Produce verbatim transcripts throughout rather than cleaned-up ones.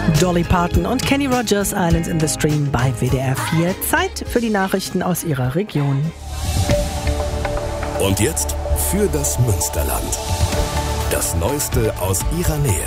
Dolly Parton und Kenny Rogers, Islands in the Stream bei W D R vier. Zeit für die Nachrichten aus Ihrer Region. Und jetzt für das Münsterland. Das Neueste aus Ihrer Nähe.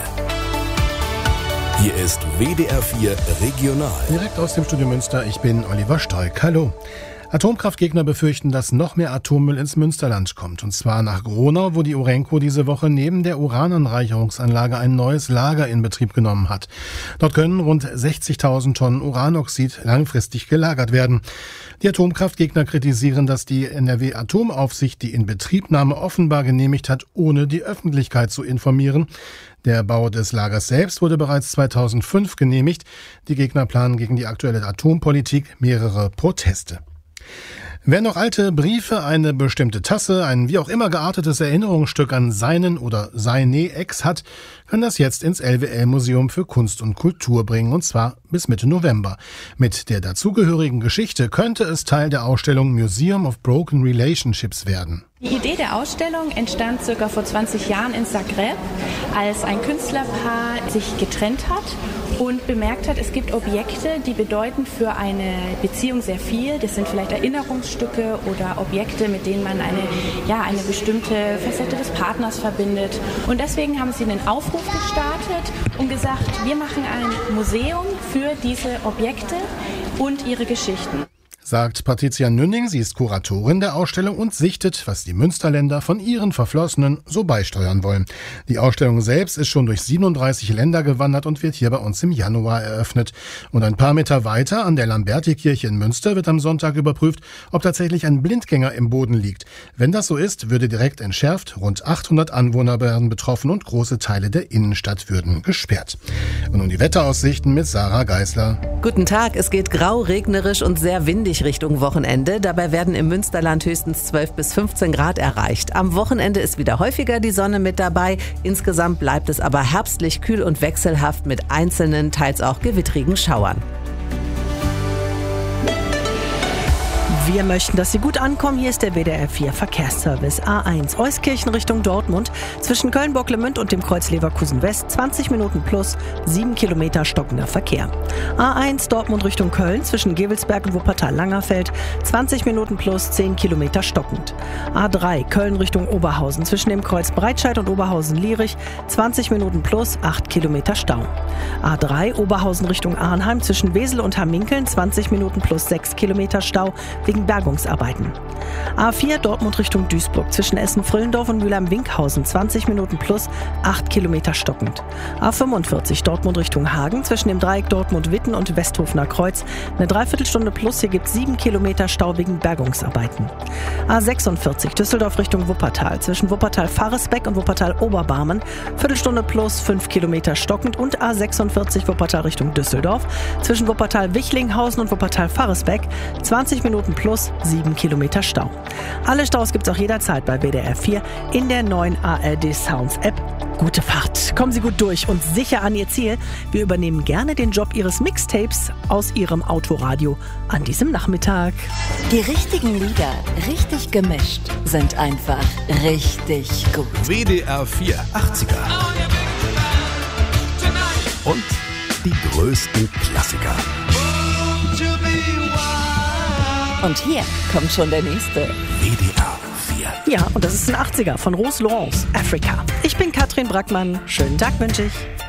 Hier ist W D R vier Regional. Direkt aus dem Studio Münster, ich bin Oliver Stoik. Hallo. Atomkraftgegner befürchten, dass noch mehr Atommüll ins Münsterland kommt. Und zwar nach Gronau, wo die Urenco diese Woche neben der Urananreicherungsanlage ein neues Lager in Betrieb genommen hat. Dort können rund sechzigtausend Tonnen Uranoxid langfristig gelagert werden. Die Atomkraftgegner kritisieren, dass die N R W-Atomaufsicht die Inbetriebnahme offenbar genehmigt hat, ohne die Öffentlichkeit zu informieren. Der Bau des Lagers selbst wurde bereits zweitausendfünf genehmigt. Die Gegner planen gegen die aktuelle Atompolitik mehrere Proteste. Wer noch alte Briefe, eine bestimmte Tasse, ein wie auch immer geartetes Erinnerungsstück an seinen oder seine Ex hat, kann das jetzt ins L W L-Museum für Kunst und Kultur bringen, und zwar bis Mitte November. Mit der dazugehörigen Geschichte könnte es Teil der Ausstellung Museum of Broken Relationships werden. Die Idee der Ausstellung entstand circa vor zwanzig Jahren in Zagreb, als ein Künstlerpaar sich getrennt hat und bemerkt hat, es gibt Objekte, die bedeuten für eine Beziehung sehr viel. Das sind vielleicht Erinnerungsstücke oder Objekte, mit denen man eine, ja, eine bestimmte Facette des Partners verbindet. Und deswegen haben sie einen Aufruf gestartet und gesagt, wir machen ein Museum für diese Objekte und ihre Geschichten. Sagt Patricia Nünning, sie ist Kuratorin der Ausstellung und sichtet, was die Münsterländer von ihren Verflossenen so beisteuern wollen. Die Ausstellung selbst ist schon durch siebenunddreißig Länder gewandert und wird hier bei uns im Januar eröffnet. Und ein paar Meter weiter an der Lamberti-Kirche in Münster wird am Sonntag überprüft, ob tatsächlich ein Blindgänger im Boden liegt. Wenn das so ist, würde direkt entschärft, rund achthundert Anwohner werden betroffen und große Teile der Innenstadt würden gesperrt. Und nun die Wetteraussichten mit Sarah Geisler. Guten Tag, es geht grau, regnerisch und sehr windig Richtung Wochenende. Dabei werden im Münsterland höchstens zwölf bis fünfzehn Grad erreicht. Am Wochenende ist wieder häufiger die Sonne mit dabei. Insgesamt bleibt es aber herbstlich kühl und wechselhaft mit einzelnen, teils auch gewittrigen Schauern. Wir möchten, dass Sie gut ankommen. Hier ist der W D R vier Verkehrsservice. A eins Euskirchen Richtung Dortmund. Zwischen Köln-Bocklemünd und dem Kreuz Leverkusen West zwanzig Minuten plus sieben Kilometer stockender Verkehr. A eins Dortmund Richtung Köln. Zwischen Gevelsberg und Wuppertal-Langerfeld zwanzig Minuten plus zehn Kilometer stockend. A drei Köln Richtung Oberhausen. Zwischen dem Kreuz Breitscheid und Oberhausen-Lierich zwanzig Minuten plus acht Kilometer Stau. A drei Oberhausen Richtung Arnheim. Zwischen Wesel und Hamminkeln zwanzig Minuten plus sechs Kilometer Stau wegen Bergungsarbeiten. A vier Dortmund Richtung Duisburg. Zwischen Essen-Frillendorf und Mülheim-Winkhausen zwanzig Minuten plus acht Kilometer stockend. A fünfundvierzig Dortmund Richtung Hagen. Zwischen dem Dreieck Dortmund-Witten und Westhofener Kreuz eine Dreiviertelstunde plus. Hier gibt es sieben Kilometer Stau wegen Bergungsarbeiten. A sechsundvierzig Düsseldorf Richtung Wuppertal. Zwischen Wuppertal-Faresbeck und Wuppertal-Oberbarmen Viertelstunde plus fünf Kilometer stockend. Und A sechsundvierzig Wuppertal Richtung Düsseldorf. Zwischen Wuppertal-Wichlinghausen und Wuppertal-Faresbeck zwanzig Minuten plus sieben Kilometer Stau. Alle Staus gibt es auch jederzeit bei W D R vier in der neuen A R D Sounds App. Gute Fahrt. Kommen Sie gut durch und sicher an Ihr Ziel. Wir übernehmen gerne den Job Ihres Mixtapes aus Ihrem Autoradio an diesem Nachmittag. Die richtigen Lieder, richtig gemischt, sind einfach richtig gut. W D R vier achtziger. Und die größten Klassiker. Und hier kommt schon der nächste. W D R vier. Ja, und das ist ein achtziger von Rose Laurence, Africa. Ich bin Katrin Brackmann. Schönen Tag wünsche ich.